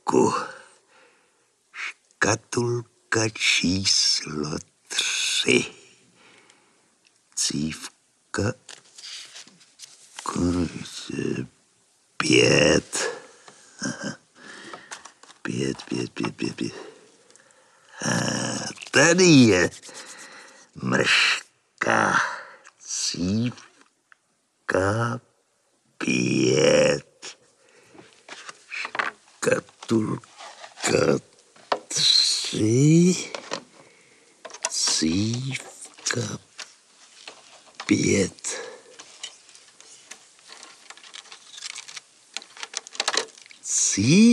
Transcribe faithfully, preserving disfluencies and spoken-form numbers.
škatulku. Škatulka číslo tři. Cívka pět. Pět, pět, pět, pět, pět. A tady je mrška. Cívka pět. Škatulka tři. Cívka pět. Cívka